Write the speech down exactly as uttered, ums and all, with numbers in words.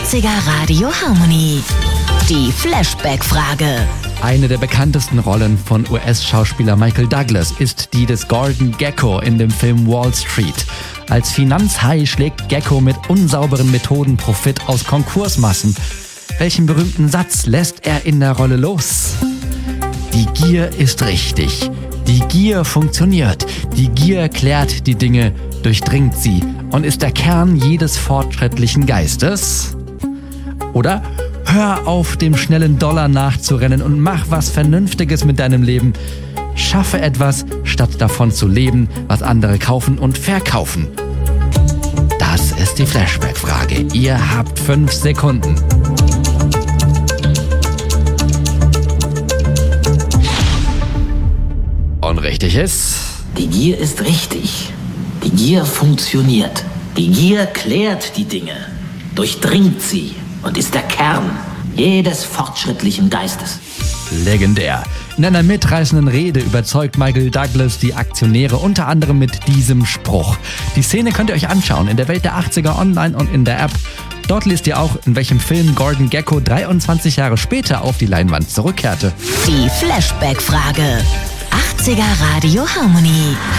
achtziger Radio Harmony. Die Flashback-Frage. Eine der bekanntesten Rollen von U S-Schauspieler Michael Douglas ist die des Gordon Gekko in dem Film Wall Street. Als Finanzhai schlägt Gekko mit unsauberen Methoden Profit aus Konkursmassen. Welchen berühmten Satz lässt er in der Rolle los? Die Gier ist richtig. Die Gier funktioniert. Die Gier klärt die Dinge, durchdringt sie und ist der Kern jedes fortschrittlichen Geistes. Oder hör auf, dem schnellen Dollar nachzurennen und mach was Vernünftiges mit deinem Leben. Schaffe etwas, statt davon zu leben, was andere kaufen und verkaufen. Das ist die Flashback-Frage. Ihr habt fünf Sekunden. Und richtig ist... Die Gier ist richtig. Die Gier funktioniert. Die Gier klärt die Dinge, durchdringt sie und ist der Kern jedes fortschrittlichen Geistes. Legendär. In einer mitreißenden Rede überzeugt Michael Douglas die Aktionäre unter anderem mit diesem Spruch. Die Szene könnt ihr euch anschauen in der Welt der achtziger online und in der App. Dort lest ihr auch, in welchem Film Gordon Gekko dreiundzwanzig Jahre später auf die Leinwand zurückkehrte. Die Flashback-Frage. achtziger Radio Harmony.